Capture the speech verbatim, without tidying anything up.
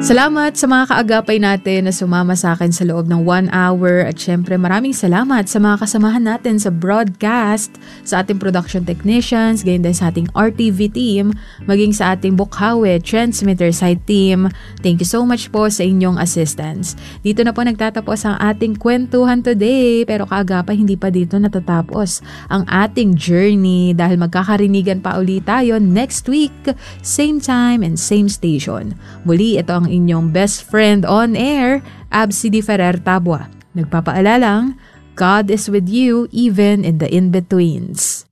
Salamat sa mga kaagapay natin na sumama sa akin sa loob ng one hour at syempre maraming salamat sa mga kasamahan natin sa broadcast, sa ating production technicians, gayon din sa ating R T V team, maging sa ating Bukhawe Transmitter Site team. Thank you so much po sa inyong assistance. Dito na po nagtatapos ang ating kwentuhan today, pero kaagapay hindi pa dito natatapos ang ating journey dahil magkakarinigan pa ulit tayo next week, same time and same station. Muli, ito ang inyong best friend on air, Absi Di Ferrer Tabua. Nagpapaalalang, God is with you even in the in-betweens.